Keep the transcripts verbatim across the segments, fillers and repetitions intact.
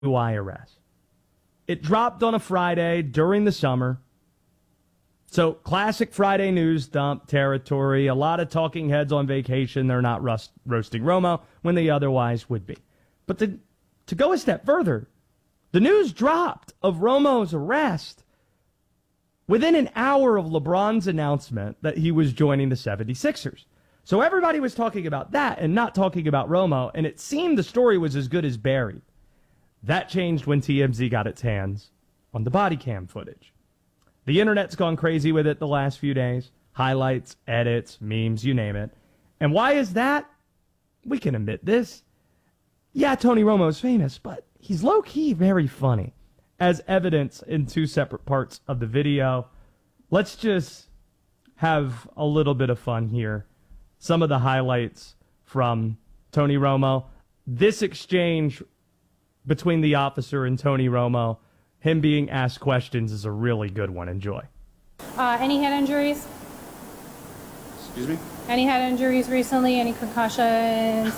I R S. It dropped on a Friday during the summer. So classic Friday news dump territory. A lot of talking heads on vacation. They're not rust, roasting Romo when they otherwise would be. But the, to go a step further, the news dropped of Romo's arrest within an hour of LeBron's announcement that he was joining the seventy-sixers. So everybody was talking about that and not talking about Romo, and it seemed the story was as good as buried. That changed when T M Z got its hands on the body cam footage. The internet's gone crazy with it the last few days. Highlights, edits, memes, you name it. And why is that? We can admit this. Yeah, Tony Romo's famous, but he's low-key very funny, as evidenced in two separate parts of the video. Let's just have a little bit of fun here. Some of the highlights from Tony Romo. This exchange between the officer and Tony Romo, him being asked questions, is a really good one. Enjoy. Uh, any head injuries? Excuse me? Any head injuries recently? Any concussions?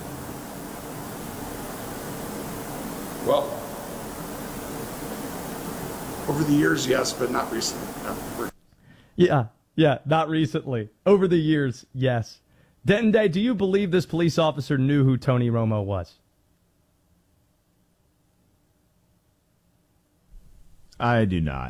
Well, over the years, yes, but not recently. No. Yeah, yeah, not recently. Over the years, yes. Denton Day, do you believe this police officer knew who Tony Romo was? I do not.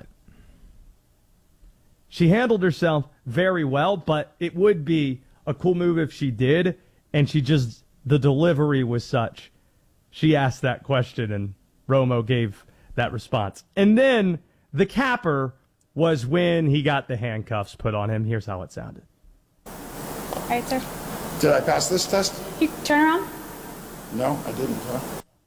She handled herself very well, but it would be a cool move if she did, and she just, the delivery was such. She asked that question, and Romo gave that response. And then the capper was when he got the handcuffs put on him. Here's how it sounded. All right, sir. Did I pass this test? You turn around. No, I didn't, huh?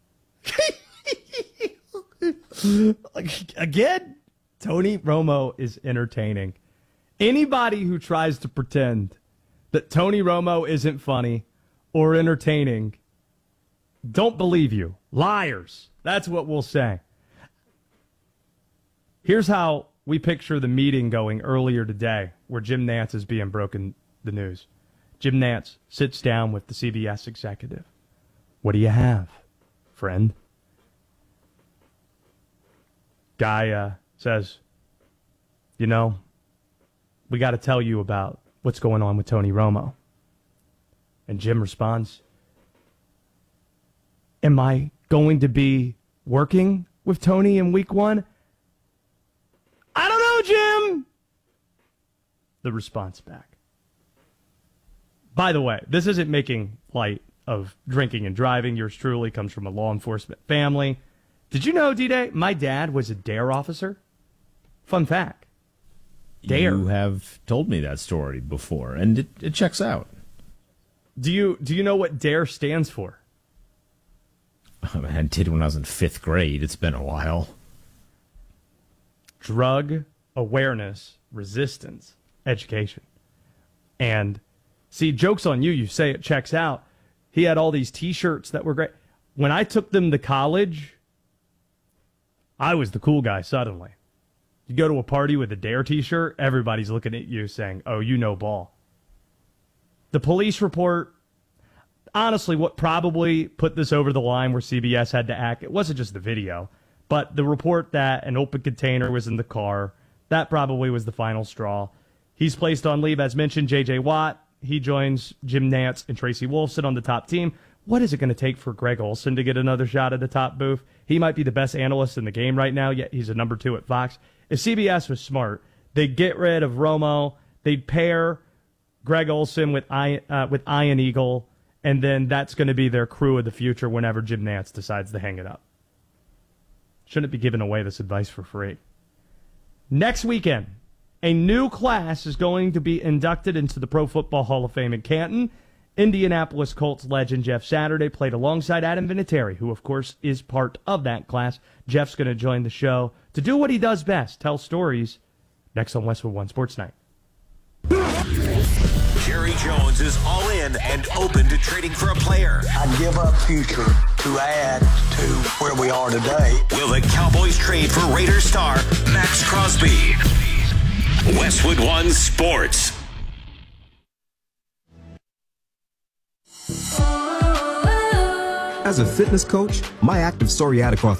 Again, Tony Romo is entertaining. Anybody who tries to pretend that Tony Romo isn't funny or entertaining, don't believe you. Liars. That's what we'll say. Here's how we picture the meeting going earlier today, where Jim Nantz is being broken the news. Jim Nantz sits down with the C B S executive. What do you have, friend? Guy uh, says, you know, we got to tell you about what's going on with Tony Romo. And Jim responds, am I going to be working with Tony in week one? I don't know, Jim. The response back. By the way, this isn't making light of drinking and driving. Yours truly comes from a law enforcement family. Did you know, D-Day, my dad was a DARE officer? Fun fact. DARE. You have told me that story before, and it, it checks out. Do you do you know what DARE stands for? I did when I was in fifth grade. It's been a while. Drug Awareness Resistance Education. And, see, joke's on you. You say it checks out. He had all these T-shirts that were great. When I took them to college, I was the cool guy suddenly. You go to a party with a DARE T-shirt, everybody's looking at you saying, oh, you know ball. The police report, honestly, what probably put this over the line where C B S had to act, it wasn't just the video, but the report that an open container was in the car, that probably was the final straw. He's placed on leave, as mentioned, J J Watt. He joins Jim Nantz and Tracy Wolfson on the top team. What is it going to take for Greg Olsen to get another shot at the top booth? He might be the best analyst in the game right now, yet he's a number two at Fox. If C B S was smart, they'd get rid of Romo, they'd pair Greg Olsen with Ian, uh, with Ian Eagle, and then that's going to be their crew of the future whenever Jim Nantz decides to hang it up. Shouldn't be giving away this advice for free. Next weekend, a new class is going to be inducted into the Pro Football Hall of Fame in Canton. Indianapolis Colts legend Jeff Saturday played alongside Adam Vinatieri, who, of course, is part of that class. Jeff's going to join the show to do what he does best, tell stories, next on Westwood One Sports Night. Jerry Jones is all in and open to trading for a player. I'd give up future to add to where we are today. Will the Cowboys trade for Raiders star Max Crosby? Westwood One Sports. As a fitness coach, my active psoriatic arthritis